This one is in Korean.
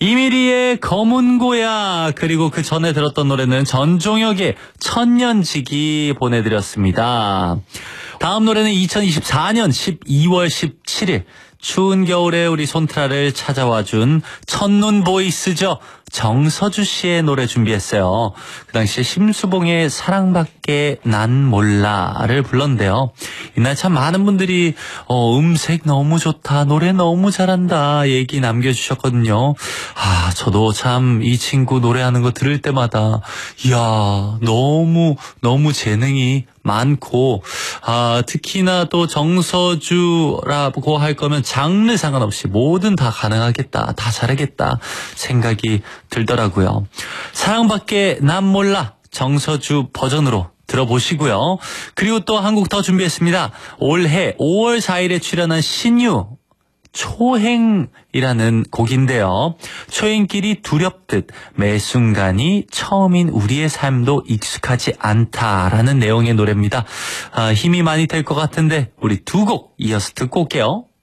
이미리의 검은 고야, 그리고 그 전에 들었던 노래는 전종혁의 천년지기 보내드렸습니다. 다음 노래는 2024년 12월 17일 추운 겨울에 우리 손트라를 찾아와준 첫눈 보이스죠. 정서주 씨의 노래 준비했어요. 그 당시에 심수봉의 사랑밖에 난 몰라를 불렀는데요. 이날 참 많은 분들이 음색 너무 좋다, 노래 너무 잘한다 얘기 남겨주셨거든요. 저도 참 이 친구 노래하는 거 들을 때마다 이야, 너무 재능이 많고, 특히나 또 정서주라고 할 거면 장르 상관없이 뭐든 다 가능하겠다, 다 잘하겠다 생각이 들더라고요. 사랑밖에 난 몰라 정서주 버전으로 들어보시고요. 그리고 또 한 곡 더 준비했습니다. 올해 5월 4일에 출연한 신유 초행이라는 곡인데요. 초행길이 두렵듯 매 순간이 처음인 우리의 삶도 익숙하지 않다라는 내용의 노래입니다. 힘이 많이 될 것 같은데 우리 두 곡 이어서 듣고 올게요.